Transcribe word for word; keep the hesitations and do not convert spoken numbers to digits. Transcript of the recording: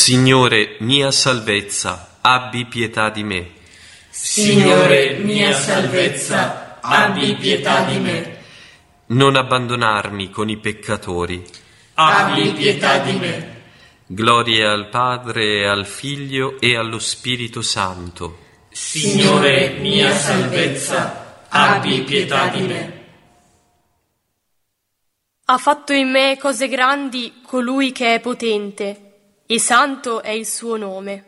Signore, mia salvezza, abbi pietà di me. Signore, mia salvezza, abbi pietà di me. Non abbandonarmi con i peccatori. Abbi pietà di me. Gloria al Padre, al Figlio e allo Spirito Santo. Signore, mia salvezza, abbi pietà di me. Ha fatto in me cose grandi colui che è potente, e santo è il suo nome.